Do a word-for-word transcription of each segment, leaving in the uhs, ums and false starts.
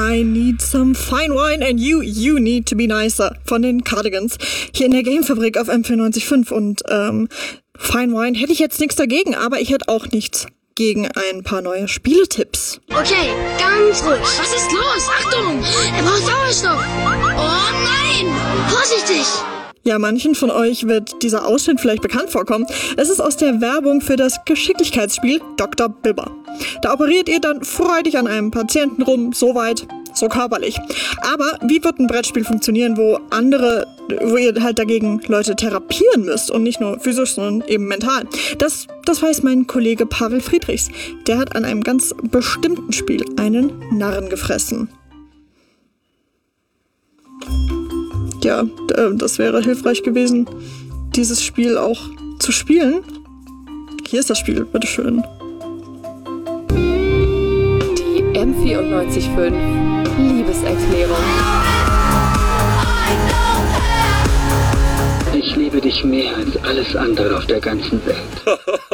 I need some fine wine and you, you need to be nicer von den Cardigans. Hier in der Gamefabrik auf M vierundneunzig Komma fünf und ähm, Fine Wine hätte ich jetzt nichts dagegen, aber ich hätte auch nichts gegen ein paar neue Spieletipps. Okay, ganz ruhig. Was ist los? Achtung! Er braucht Sauerstoff! Oh nein! Vorsichtig! Ja, manchen von euch wird dieser Ausschnitt vielleicht bekannt vorkommen. Es ist aus der Werbung für das Geschicklichkeitsspiel Doktor Bibber. Da operiert ihr dann freudig an einem Patienten rum, so weit, so körperlich. Aber wie wird ein Brettspiel funktionieren, wo andere, wo ihr halt dagegen Leute therapieren müsst und nicht nur physisch, sondern eben mental? Das, das weiß mein Kollege Pavel Friedrichs. Der hat an einem ganz bestimmten Spiel einen Narren gefressen. Ja, das wäre hilfreich gewesen, dieses Spiel auch zu spielen. Hier ist das Spiel, bitteschön. Die M vierundneunzig Komma fünf Liebeserklärung. Ich liebe dich mehr als alles andere auf der ganzen Welt.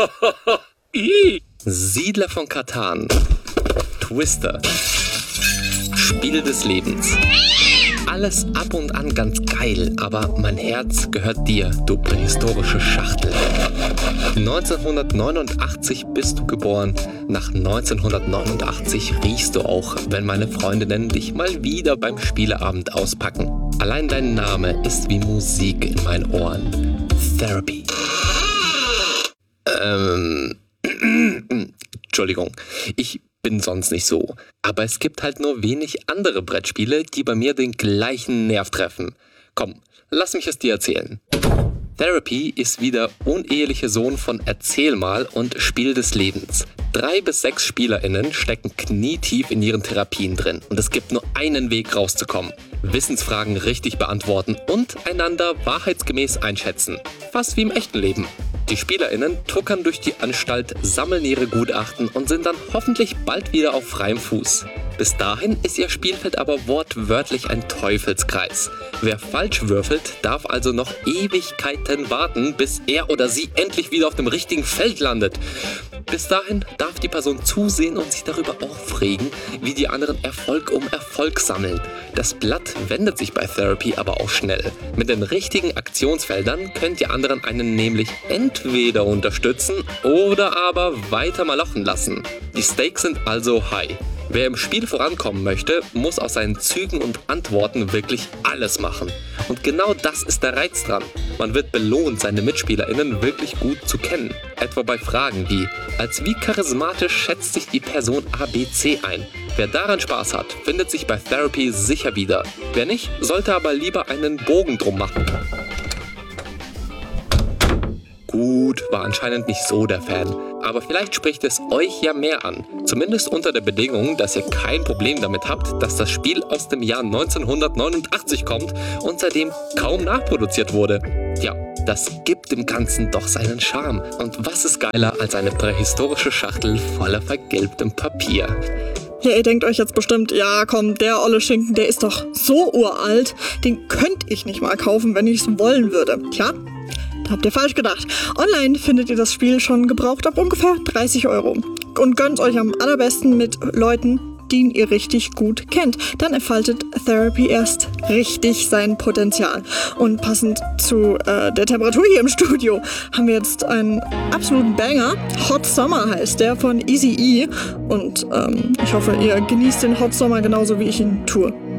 Siedler von Catan. Twister. Spiel des Lebens. Alles ab und an ganz geil, aber mein Herz gehört dir, du prähistorische Schachtel. neunzehnhundertneunundachtzig bist du geboren, nach neunzehnhundertneunundachtzig riechst du auch, wenn meine Freundinnen dich mal wieder beim Spieleabend auspacken. Allein dein Name ist wie Musik in meinen Ohren. Therapy. Ähm, Entschuldigung, ich bin sonst nicht so. Aber es gibt halt nur wenig andere Brettspiele, die bei mir den gleichen Nerv treffen. Komm, lass mich es dir erzählen. Therapy ist wie der uneheliche Sohn von Erzähl mal und Spiel des Lebens. Drei bis sechs SpielerInnen stecken knietief in ihren Therapien drin und es gibt nur einen Weg rauszukommen. Wissensfragen richtig beantworten und einander wahrheitsgemäß einschätzen. Fast wie im echten Leben. Die SpielerInnen tuckern durch die Anstalt, sammeln ihre Gutachten und sind dann hoffentlich bald wieder auf freiem Fuß. Bis dahin ist ihr Spielfeld aber wortwörtlich ein Teufelskreis. Wer falsch würfelt, darf also noch Ewigkeiten warten, bis er oder sie endlich wieder auf dem richtigen Feld landet. Bis dahin darf die Person zusehen und sich darüber aufregen, wie die anderen Erfolg um Erfolg sammeln. Das Blatt wendet sich bei Therapy aber auch schnell. Mit den richtigen Aktionsfeldern könnt ihr anderen einen nämlich entweder unterstützen oder aber weiter malochen lassen. Die Stakes sind also high. Wer im Spiel vorankommen möchte, muss aus seinen Zügen und Antworten wirklich alles machen. Und genau das ist der Reiz dran. Man wird belohnt, seine MitspielerInnen wirklich gut zu kennen. Etwa bei Fragen wie: Als wie charismatisch schätzt sich die Person A B C ein? Wer daran Spaß hat, findet sich bei Therapy sicher wieder. Wer nicht, sollte aber lieber einen Bogen drum machen. Gut, war anscheinend nicht so der Fan. Aber vielleicht spricht es euch ja mehr an. Zumindest unter der Bedingung, dass ihr kein Problem damit habt, dass das Spiel aus dem Jahr neunzehnhundertneunundachtzig kommt und seitdem kaum nachproduziert wurde. Ja, das gibt dem Ganzen doch seinen Charme. Und was ist geiler als eine prähistorische Schachtel voller vergilbtem Papier? Ja, ihr denkt euch jetzt bestimmt, ja komm, der olle Schinken, der ist doch so uralt, den könnte ich nicht mal kaufen, wenn ich es wollen würde. Tja, da habt ihr falsch gedacht. Online findet ihr das Spiel schon gebraucht ab ungefähr dreißig Euro. Und gönnt euch am allerbesten mit Leuten, die ihr richtig gut kennt. Dann entfaltet Therapy erst richtig sein Potenzial. Und passend zu äh, der Temperatur hier im Studio haben wir jetzt einen absoluten Banger. Hot Summer heißt der von Easy E. Und ähm, ich hoffe, ihr genießt den Hot Summer genauso wie ich ihn tue.